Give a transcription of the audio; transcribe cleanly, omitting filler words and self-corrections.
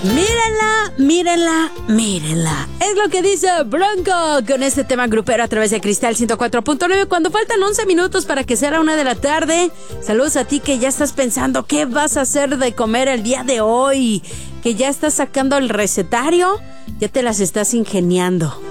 Mírenla, mírenla, mírenla. Es lo que dice Bronco con este tema grupero a través de Cristal 104.9. Cuando faltan 11 minutos para que sea la 1 de la tarde. Saludos a ti que ya estás pensando qué vas a hacer de comer el día de hoy. Que ya estás sacando el recetario. Ya te las estás ingeniando.